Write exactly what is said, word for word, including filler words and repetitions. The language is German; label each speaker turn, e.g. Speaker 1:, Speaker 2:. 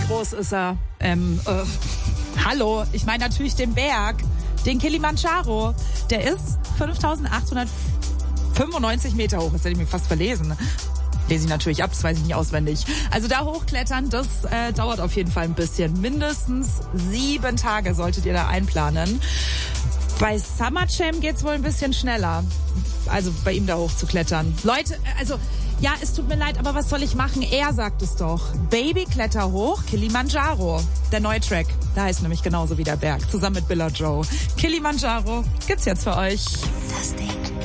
Speaker 1: groß ist er? Ähm, äh, hallo, ich meine natürlich den Berg, den Kilimanjaro. Der ist fünftausendachthundertfünfundneunzig Meter hoch. Jetzt hätte ich mich fast verlesen. Lese ich natürlich ab, das weiß ich nicht auswendig. Also da hochklettern, das äh, dauert auf jeden Fall ein bisschen. Mindestens sieben Tage solltet ihr da einplanen. Bei Summer Jam geht's wohl ein bisschen schneller. Also bei ihm da hochzuklettern. Leute, also ja, es tut mir leid, aber was soll ich machen? Er sagt es doch. Baby, kletter hoch, Kilimanjaro. Der neue Track, der heißt nämlich genauso wie der Berg. Zusammen mit Billa Joe. Kilimanjaro gibt's jetzt für euch.
Speaker 2: Das Ding.